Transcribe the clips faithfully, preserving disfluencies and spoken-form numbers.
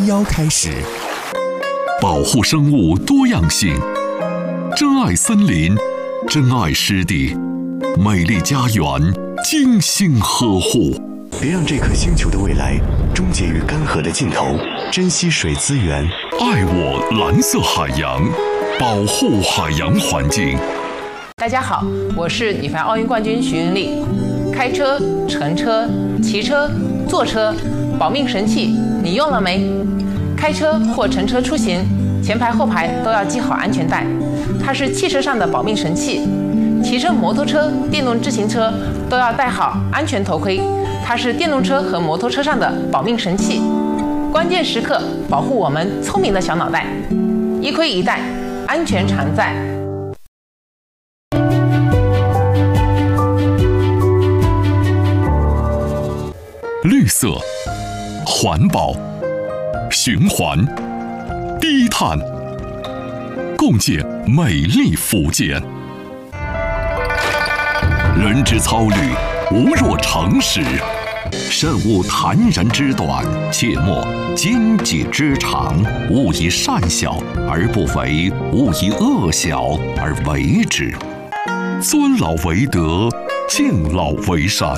幺开始。 保护生物多样性，珍爱森林，珍爱湿地，美丽家园精心呵护。 别让这颗星球的未来终结于干涸的尽头，珍惜水资源， 爱我蓝色海洋，保护海洋环境。 大家好，我是女排奥运冠军徐云丽。开车、乘车、骑车、坐车，保命神器你用了没？开车或乘车出行，前排后排都要系好安全带，它是汽车上的保命神器。骑乘摩托车、电动自行车都要戴好安全头盔，它是电动车和摩托车上的保命神器。关键时刻保护我们聪明的小脑袋，一盔一带，安全常在。 绿色、环保、循环、低碳，共建美丽福建。人之操虑，无若成实。慎勿谈人之短，切莫奸己之长。勿以善小而不为，勿以恶小而为之。尊老为德，敬老为善。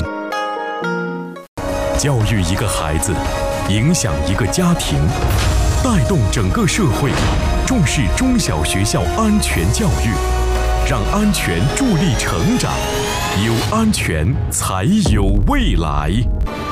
教育一个孩子，影响一个家庭，带动整个社会，重视中小学校安全教育，让安全助力成长，有安全才有未来。